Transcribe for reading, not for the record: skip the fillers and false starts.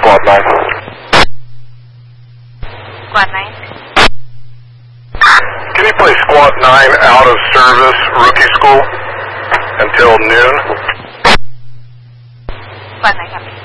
Squad 9. Squad 9. Can you play Squad 9 out of service rookie school until noon? Squad 9, copy.